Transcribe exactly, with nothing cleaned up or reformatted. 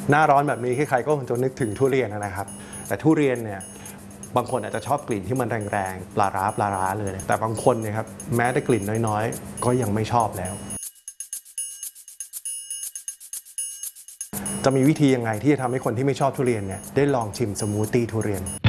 หน้าร้อนแบบนี้ใครๆก็คงจะนึกถึงทุเรียนนะครับแต่ทุเรียนเนี่ยบางคนอาจจะชอบกลิ่นที่มันแรงๆปลาร้าปลาร้าเลยแต่บางคนเนี่ยครับแม้แต่กลิ่นน้อยๆก็ยังไม่ชอบแล้วจะมีวิธียังไงที่จะทำให้คนที่ไม่ชอบทุเรียนเนี่ยได้ลองชิมสมูทตี้ทุเรียน